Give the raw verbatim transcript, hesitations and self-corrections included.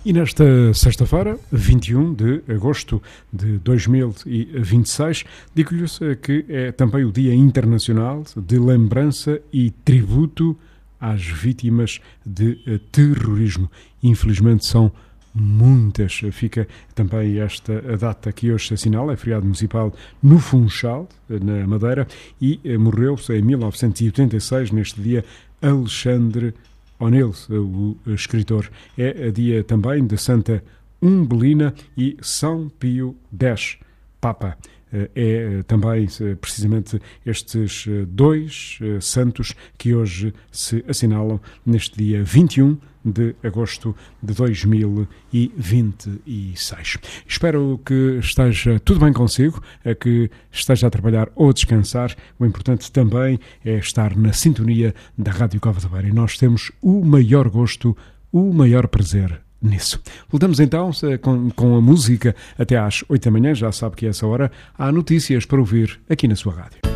E nesta sexta-feira, vinte e um de agosto de dois mil e vinte e seis, digo-lhe que é também o Dia Internacional de Lembrança e Tributo às Vítimas de Terrorismo. Infelizmente são muitas. Fica também esta data que hoje se assinala, é feriado municipal no Funchal, na Madeira, e morreu em mil novecentos e oitenta e seis, neste dia, Alexandre O'Neill, o escritor. É dia também de Santa Umbelina e São Pio X, Papa. É também precisamente estes dois santos que hoje se assinalam neste dia vinte e um de agosto de dois mil e vinte e seis. Espero que esteja tudo bem consigo, que esteja a trabalhar ou a descansar. O importante também é estar na sintonia da Rádio Cova da Beira, e nós temos o maior gosto, o maior prazer nisso. Voltamos então com, com a música até às oito da manhã. Já sabe que a essa hora há notícias para ouvir aqui na sua rádio.